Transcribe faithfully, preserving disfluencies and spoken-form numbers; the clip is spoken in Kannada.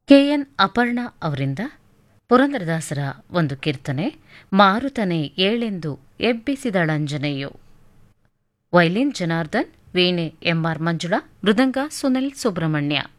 ಕೆಎನ್ ಅಪರ್ಣ ಅವರಿಂದ ಪುರಂದರದಾಸರ ಒಂದು ಕೀರ್ತನೆ ಮಾರುತನೆ ಏಳೆಂದು ಎಬ್ಬಿಸಿದಳಂಜನೆಯು. ವೈಲಿನ್ ಜನಾರ್ದನ್, ವೀಣೆ ಎಂಆರ್ ಮಂಜುಳಾ, ಮೃದಂಗ ಸುನಿಲ್ ಸುಬ್ರಹ್ಮಣ್ಯ.